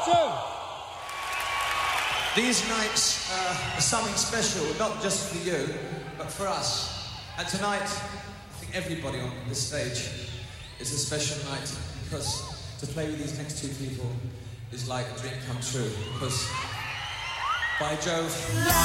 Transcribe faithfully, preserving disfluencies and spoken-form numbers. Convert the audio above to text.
These nights uh, are something special, not just for you, but for us. And tonight, I think everybody on this stage is a special night, because to play with these next two people is like a dream come true. Because, by Jove...